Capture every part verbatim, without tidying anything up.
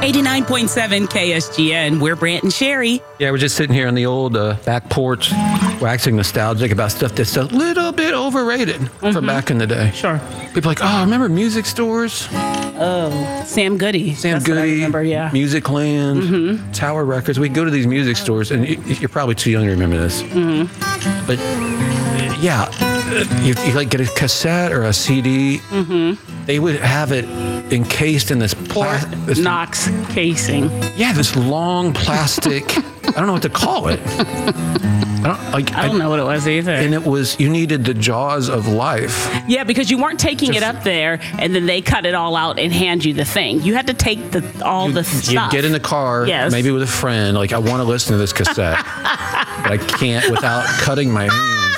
eighty-nine point seven K S G N. We're Brant and Sherry. Yeah, we're just sitting here on the old uh, back porch, waxing nostalgic about stuff that's a little bit overrated mm-hmm. from back in the day. Sure. People are like, oh, remember music stores? Oh, Sam Goody. Sam that's Goody, remember, yeah. Music Land, mm-hmm. Tower Records. We go to these music stores, and you, you're probably too young to remember this. Mm-hmm. But yeah, you, you like get a cassette or a C D. Mm-hmm. They would have it encased in this plastic Knox casing. Yeah, this long plastic. I don't know what to call it. I don't, like, I don't I, know what it was either. And it was, you needed the jaws of life. Yeah, because you weren't taking Just, it up there and then they cut it all out and hand you the thing. You had to take the all you, the stuff. You get in the car, yes. maybe with a friend, like, I want to listen to this cassette, but I can't without cutting my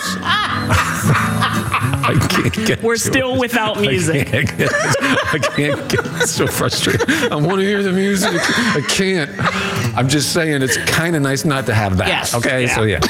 hands. I can't get We're still it. without music. I can't get, I can't get it's so frustrated. I want to hear the music. I can't. I'm just saying it's kind of nice not to have that. Yes. Okay, yeah. so yeah.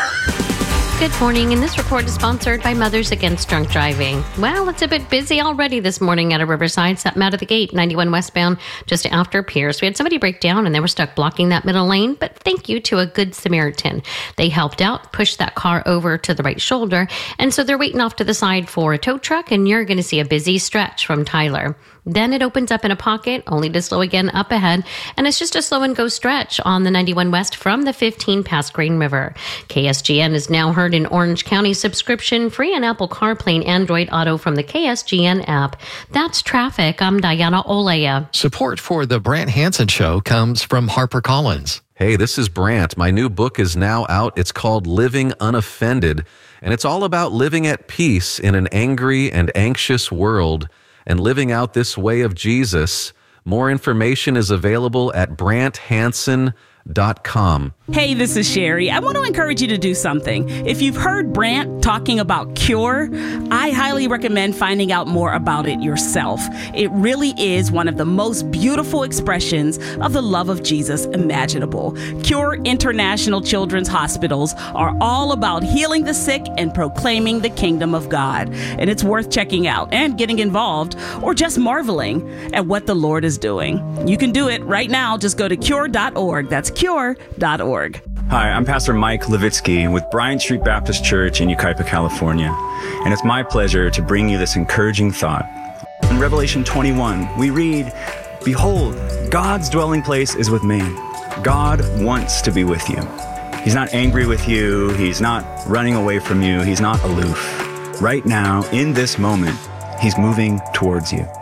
Good morning, and this report is sponsored by Mothers Against Drunk Driving. Well, it's a bit busy already this morning out of Riverside, something out of the gate, ninety-one westbound, just after Pierce. We had somebody break down, and they were stuck blocking that middle lane, but thank you to a good Samaritan. They helped out, pushed that car over to the right shoulder, and so they're waiting off to the side for a tow truck, and you're going to see a busy stretch from Tyler. Then it opens up in a pocket, only to slow again up ahead, and it's just a slow and go stretch on the ninety-one West from the fifteen past Green River. K S G N is now heard in Orange County, subscription free on Apple CarPlay and Android Auto from the K S G N app. That's traffic. I'm Diana Olea. Support for the Brant Hansen Show comes from HarperCollins. Hey, this is Brant. My new book is now out. It's called Living Unoffended, and it's all about living at peace in an angry and anxious world and living out this way of Jesus. More information is available at brant hansen dot com. Hey, this is Sherry. I want to encourage you to do something. If you've heard Brant talking about Cure, I highly recommend finding out more about it yourself. It really is one of the most beautiful expressions of the love of Jesus imaginable. Cure International Children's Hospitals are all about healing the sick and proclaiming the kingdom of God. And it's worth checking out and getting involved or just marveling at what the Lord is doing. You can do it right now. Just go to cure dot org. That's cure dot org. Hi, I'm Pastor Mike Levitsky with Bryant Street Baptist Church in Yucaipa, California. And it's my pleasure to bring you this encouraging thought. In Revelation twenty-one, we read, "Behold, God's dwelling place is with man. God wants to be with you. He's not angry with you. He's not running away from you. He's not aloof. Right now, in this moment, he's moving towards you."